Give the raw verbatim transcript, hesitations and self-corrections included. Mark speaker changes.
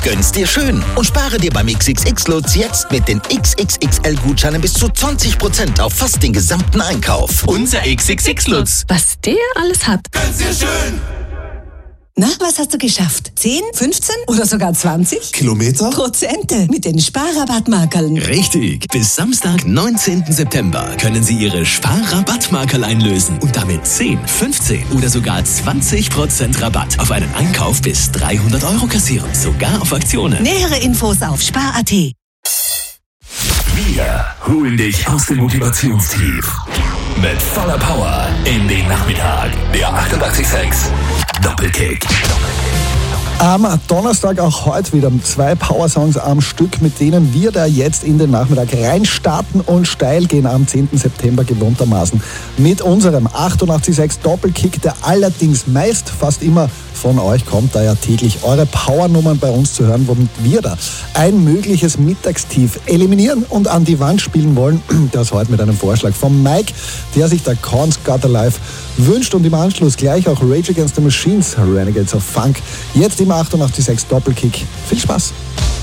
Speaker 1: Gönn's dir schön und spare dir beim X X X-Lutz jetzt mit den X X X L-Gutscheinen bis zu zwanzig Prozent auf fast den gesamten Einkauf.
Speaker 2: Unser X X X-Lutz.
Speaker 3: Was der alles hat.
Speaker 2: Gönn's dir schön.
Speaker 4: Na, was hast du geschafft? zehn, fünfzehn oder sogar zwanzig?
Speaker 5: Kilometer?
Speaker 4: Prozente mit den Sparrabattmarkerln.
Speaker 2: Richtig. Bis Samstag, neunzehnten September können Sie Ihre Sparrabattmarkerl einlösen und damit zehn, fünfzehn oder sogar zwanzig Prozent Rabatt auf einen Einkauf bis dreihundert Euro kassieren. Sogar auf Aktionen.
Speaker 4: Nähere Infos auf spar punkt at.
Speaker 6: Wir holen dich aus dem Motivationstief. Mit voller Power in den Nachmittag. Der achtundachtzig Komma sechs Doppelkick.
Speaker 7: Am Donnerstag auch heute wieder zwei Power-Songs am Stück, mit denen wir da jetzt in den Nachmittag reinstarten und steil gehen am zehnten September gewohntermaßen mit unserem achtundachtzig Komma sechs Doppelkick, der allerdings meist fast immer von euch kommt, da ja täglich eure Powernummern bei uns zu hören, womit wir da ein mögliches Mittagstief eliminieren und an die Wand spielen wollen. Das heute mit einem Vorschlag von Mike, der sich der Korns Got Alive wünscht und im Anschluss gleich auch Rage Against the Machines Renegades of Funk. Jetzt im achtundachtzig Komma sechs Doppelkick. Viel Spaß!